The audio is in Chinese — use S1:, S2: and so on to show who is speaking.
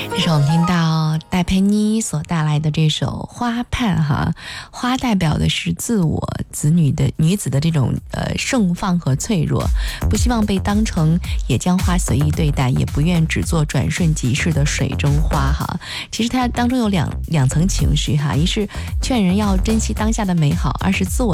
S1: 这是我们听到戴佩妮所带来的这首《花畔》哈，花代表的是自我、女子的这种盛放和脆弱，不希望被当成野姜花随意对待，也不愿只做转瞬即逝的水中花哈。其实它当中有两层情绪哈，一是劝人要珍惜当下的美好，二是自我